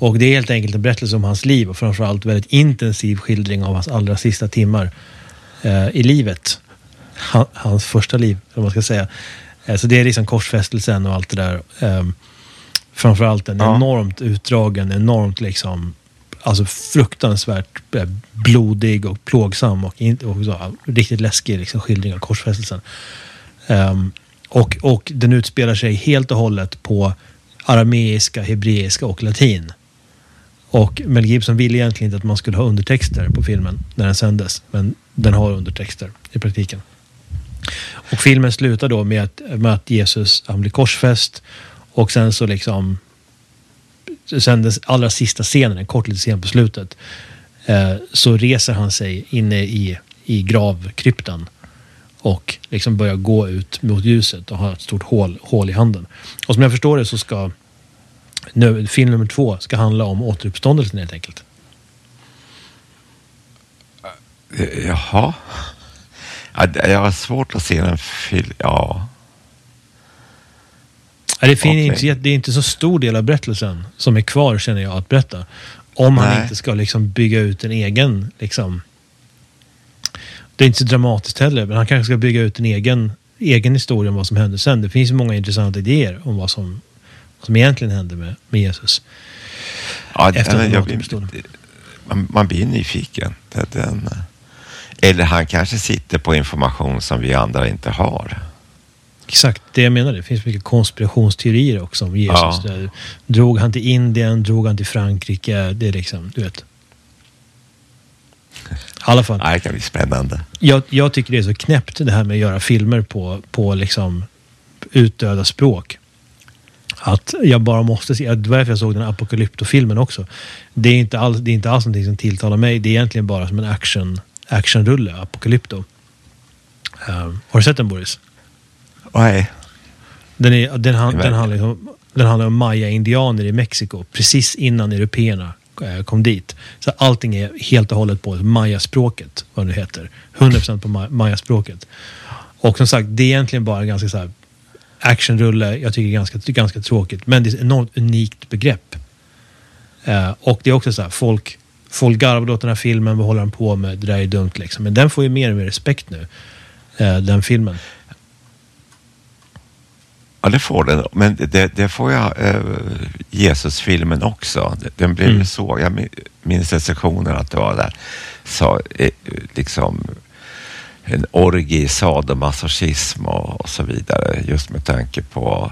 Och det är helt enkelt en berättelse om hans liv och framförallt väldigt intensiv skildring av hans allra sista timmar i livet. Hans första liv, eller vad man ska säga. Så det är liksom korsfästelsen och allt det där. Framförallt en enormt utdragen, enormt liksom, alltså fruktansvärt blodig och plågsam och så, riktigt läskig liksom, skildring av korsfästelsen. Och den utspelar sig helt och hållet på arameiska, hebreiska och latin. Och Mel Gibson ville egentligen inte att man skulle ha undertexter på filmen när den sändes, men den har undertexter i praktiken. Och filmen slutar då med att Jesus, han blir korsfäst, och sen så liksom sen den allra sista scenen, en kort liten scen på slutet, så reser han sig inne i gravkryptan och liksom börjar gå ut mot ljuset och har ett stort hål i handen. Och som jag förstår det så ska film nummer 2 ska handla om återuppståndelsen helt enkelt. Jaha. Jag har svårt att se en film. Ja. Det är inte så stor del av berättelsen som är kvar, känner jag, att berätta. Om han inte ska liksom bygga ut en egen liksom. Det är inte så dramatiskt heller, men han kanske ska bygga ut en egen historia om vad som hände sen. Det finns ju många intressanta idéer om vad som egentligen hände med Jesus. Ja, man blir nyfiken. Eller han kanske sitter på information som vi andra inte har. Exakt, det jag menar. Det finns mycket konspirationsteorier också om Jesus. Ja. Drog han till Indien, drog han till Frankrike, det är liksom, du vet. I alla fall. Det kan bli spännande. Jag tycker det är så knäppt det här med att göra filmer på liksom utdöda språk. Att jag bara måste se, det var därför jag såg den Apocalypto-filmen också. Det är inte alls någonting som tilltalar mig. Det är egentligen bara som en actionrulle, Apocalypto. Har du sett den, Boris? Nej. Den handlar om maya-indianer i Mexiko precis innan européerna kom dit. Så allting är helt och hållet på maya-språket, vad det heter. 100% på maya-språket. Och som sagt, det är egentligen bara ganska så här actionrulle. Jag tycker det är ganska tråkigt, men det är ett enormt unikt begrepp. Och det är också så här, folk garvade åt den här filmen, vad håller den på med? Det där är dumt liksom. Men den får ju mer och mer respekt nu, den filmen. Ja, det får den. Men det får jag Jesus-filmen också. Den blev så. Jag minns recensionen att det var där. Så liksom en orgie i sadomasochism och så vidare. Just med tanke på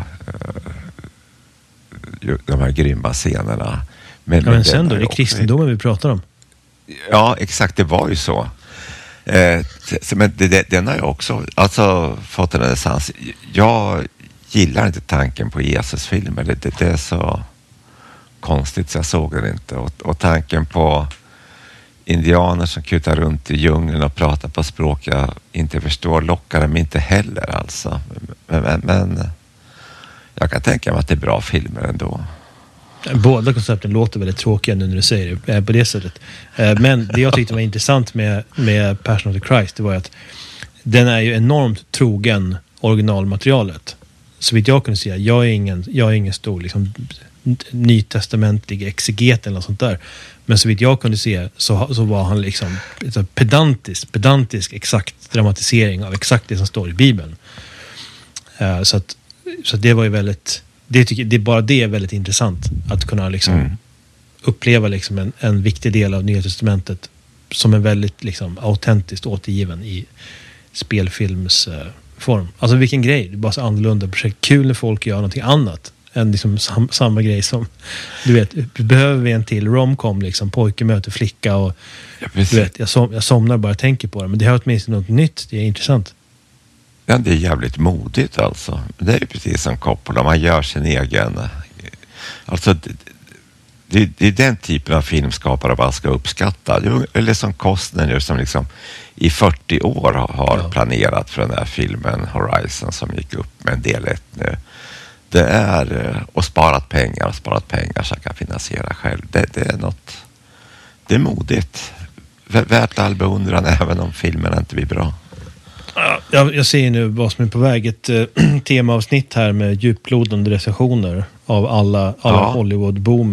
de här grymma scenerna. Men sen då, det är kristendomen vi pratar om. Ja, exakt. Det var ju så. Men den har jag också fått en renässans. Jag gillar inte tanken på Jesus-filmer. Det är så konstigt så jag såg det inte. Och tanken på indianer som kutar runt i djungeln och pratar på språk jag inte förstår lockar mig inte heller alltså. Men jag kan tänka mig att det är bra filmer ändå. Båda koncepten låter väldigt tråkiga nu när du säger det på det sättet. Men det jag tyckte var intressant med Passion of the Christ, det var att den är ju enormt trogen originalmaterialet. Så vitt jag kunde säga, jag är ingen stor liksom, nytestamentlig exeget eller något sånt där. Men så vitt jag kunde se så var han liksom pedantisk exakt dramatisering av exakt det som står i Bibeln. Så det var ju väldigt, det bara det är väldigt intressant att kunna liksom uppleva liksom en viktig del av Nya testamentet som är väldigt liksom autentiskt återgiven i spelfilmsform. Alltså vilken grej, det är bara så annorlunda projekt. Kul när folk gör någonting annat än liksom samma grej som, du vet, behöver vi en till romcom liksom, pojke möter flicka och du vet, jag somnar bara och tänker på det, men det har åtminstone något nytt, det är intressant. Ja, det är jävligt modigt alltså. Det är ju precis som Coppola, man gör sin egen, alltså det är den typen av filmskapare man ska uppskatta. Eller som Costner nu som liksom i 40 år har planerat för den här filmen Horizon som gick upp med en del 1 nu. Det är och sparat pengar så jag kan finansiera själv. Det är något, det är modigt. Värt all beundran även om filmen inte blir bra. Jag ser nu vad som är på väg, ett temaavsnitt här med djuplodande recensioner av alla Hollywood-boom